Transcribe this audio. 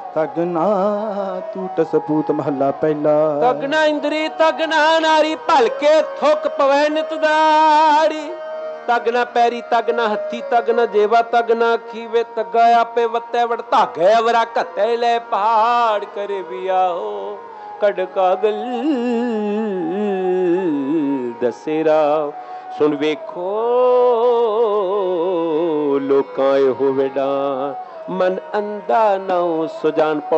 ਤਗਨਾ ਟੂਟ ਸਪੂਤ ਮਹੱਲਾ ਪਹਿਲਾ। ਤਗਨਾ ਇੰਦਰੀ ਤਗਨਾ ਨਾਰੀ ਭਲਕੇ ਥੁੱਕ ਪਵੈ ਨਿਤ ਦਾੜੀ। ਤਗਨਾ ਪੈਰੀ ਤਗਨਾ ਹੱਥੀ ਤਗਨਾ ਜੇਵਾ ਤਗਨਾ ਖੀਵੇ ਤੱਗਾ ਆਪੇ ਵੱਤੈ ਵੜ ਧਾਗੇ ਅਵਰਾ ਘੱਤੇ ਲੈ ਪਹਾੜ ਕਰੇ ਵਿਆਹੋ ਕੱਢ ਕਾਗਲ ਦਸੇਰਾ। ਸੁਣ ਵੇਖੋ ਲੋਕਾਂ ਇਹੋ ਵੇਡਾ ਮਨ ਅੰਧਾ ਨਾਉ ਸੁਜਾਨ।